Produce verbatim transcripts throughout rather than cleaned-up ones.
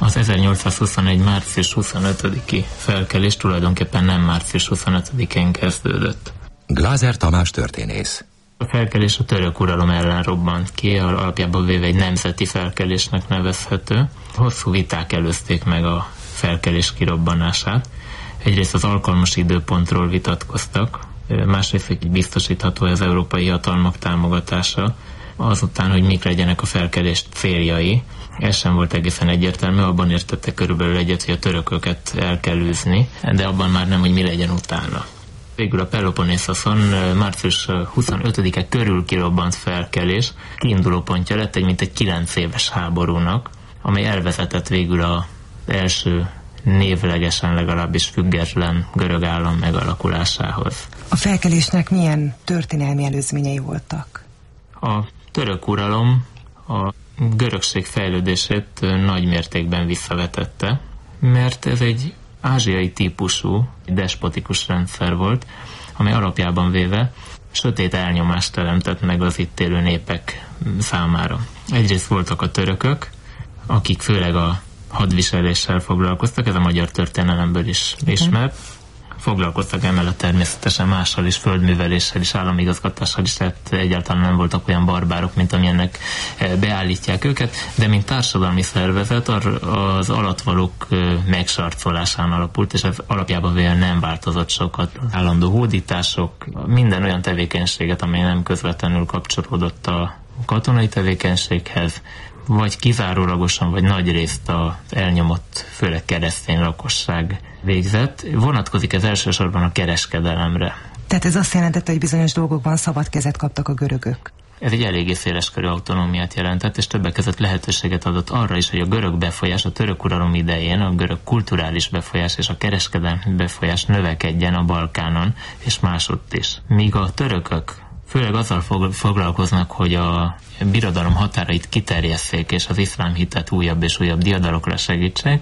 Az ezernyolcszázhuszonegy. március huszonötödiki felkelés tulajdonképpen nem március huszonötödikén kezdődött. Glázer Tamás történész. A felkelés a török uralom ellen robbant ki, alapjában véve egy nemzeti felkelésnek nevezhető. Hosszú viták előzték meg a felkelés kirobbanását. Egyrészt az alkalmas időpontról vitatkoztak, másrészt, hogy biztosítható az európai hatalmak támogatása, azután, hogy mik legyenek a felkelés céljai. Ez sem volt egészen egyértelmű, abban értettek körülbelül egyet, hogy a törököket el kell űzni, de abban már nem, hogy mi legyen utána. Végül a Peloponészoszon március huszonötödike körül kirobbant felkelés kiinduló pontja lett egy mintegy kilenc éves háborúnak, amely elvezetett végül az első névlegesen legalábbis független görög állam megalakulásához. A felkelésnek milyen történelmi előzményei voltak? A török uralom a görögség fejlődését nagy mértékben visszavetette, mert ez egy ázsiai típusú, despotikus rendszer volt, amely alapjában véve sötét elnyomást teremtett meg az itt élő népek számára. Egyrészt voltak a törökök, akik főleg a hadviseléssel foglalkoztak, ez a magyar történelemből is ismert. Foglalkoztak emellett természetesen mással is, földműveléssel is, államigazgatással is, tehát egyáltalán nem voltak olyan barbárok, mint amilyennek beállítják őket, de mint társadalmi szervezet az alattvalók megsarcolásán alapult, és ez alapjában véve nem változott sokat. Állandó hódítások, minden olyan tevékenységet, amely nem közvetlenül kapcsolódott a katonai tevékenységhez, vagy kizárólagosan, vagy nagy részt az elnyomott, főleg keresztény lakosság végzett. Vonatkozik ez elsősorban a kereskedelemre. Tehát ez azt jelentette, hogy bizonyos dolgokban szabad kezet kaptak a görögök? Ez egy eléggé széleskörű autonómiát jelentett, és többek között lehetőséget adott arra is, hogy a görög befolyás, a török uralom idején a görög kulturális befolyás és a kereskedelmi befolyás növekedjen a Balkánon, és másutt is. Míg a törökök főleg azzal foglalkoznak, hogy a birodalom határait kiterjesszék, és az iszlám hitet újabb és újabb diadalokra segítsék,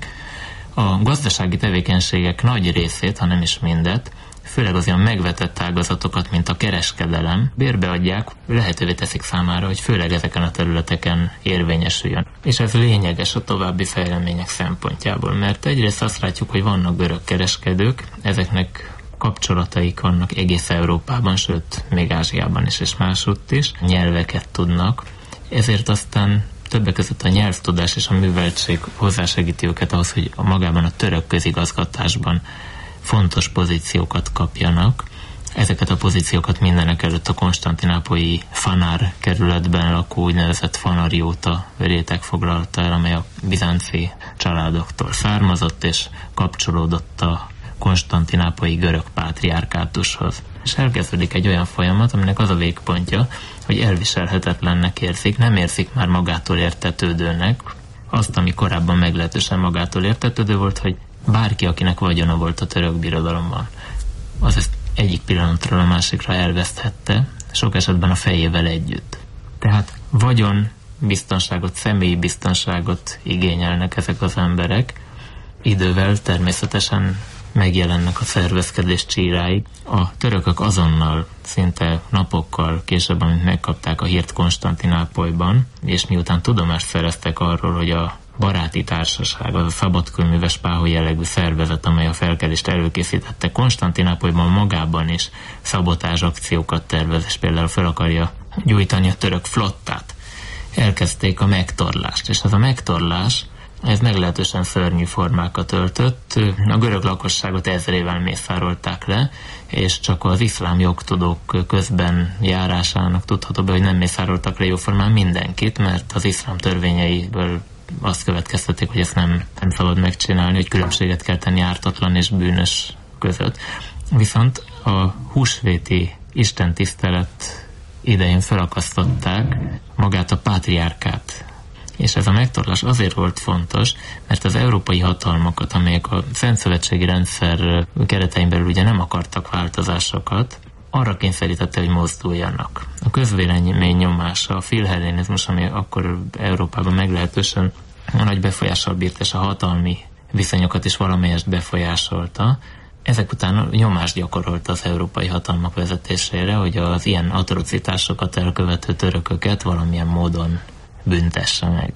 a gazdasági tevékenységek nagy részét, ha nem is mindet, főleg az ilyen megvetett ágazatokat, mint a kereskedelem, bérbeadják, lehetővé teszik számára, hogy főleg ezeken a területeken érvényesüljön. És ez lényeges a további fejlemények szempontjából, mert egyrészt azt látjuk, hogy vannak görög kereskedők, ezeknek kapcsolataik vannak egész Európában, sőt, még Ázsiában is, és másutt is. Nyelveket tudnak, ezért aztán többek között a nyelvtudás és a műveltség hozzásegíti őket ahhoz, hogy a magában a török közigazgatásban fontos pozíciókat kapjanak. Ezeket a pozíciókat mindenek előtt a konstantinápolyi Fanár kerületben lakó úgynevezett fanarióta réteg foglalta el, amely a bizánci családoktól származott és kapcsolódott a konstantinápolyi görög pátriárkátushoz. És elkezdődik egy olyan folyamat, aminek az a végpontja, hogy elviselhetetlennek érzik, nem érzik már magától értetődőnek azt, ami korábban meglehetősen magától értetődő volt, hogy bárki, akinek vagyona volt a török birodalomban, az ezt egyik pillanatról a másikra elveszthette, sok esetben a fejével együtt. Tehát vagyon biztonságot, személyi biztonságot igényelnek ezek az emberek, idővel természetesen megjelennek a szervezkedés csíráig. A törökök azonnal, szinte napokkal később, amint megkapták a hírt Konstantinápolyban, és miután tudomást szereztek arról, hogy a baráti társaság, az a szabadkőműves páholy jellegű szervezet, amely a felkelést előkészítette, Konstantinápolyban magában is szabotázs akciókat tervez, és például fel akarja gyújtani a török flottát. Elkezdték a megtorlást, és ez a megtorlás ez meglehetősen szörnyű formákat öltött. A görög lakosságot ezrével mészárolták le, és csak az iszlám jogtudók közben járásának tudható be, hogy nem mészároltak le jóformán mindenkit, mert az iszlám törvényeiből azt következtették, hogy ezt nem, nem szabad megcsinálni, hogy különbséget kell tenni ártatlan és bűnös között. Viszont a húsvéti istentisztelet idején felakasztották magát a pátriárkát. És ez a megtorlás azért volt fontos, mert az európai hatalmakat, amelyek a szentszövetségi rendszer keretein belül ugye nem akartak változásokat, arra kényszerítette, hogy mozduljanak. A közvélemény nyomása, a filhellénizmus, ami akkor Európában meglehetősen nagy befolyással bírt, és a hatalmi viszonyokat is valamelyest befolyásolta, ezek után nyomást gyakorolt az európai hatalmak vezetésére, hogy az ilyen atrocitásokat elkövető törököket valamilyen módon büntesse meg.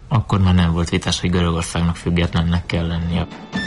akkor már nem volt vitás, hogy Görögországnak függetlennek kell lennie.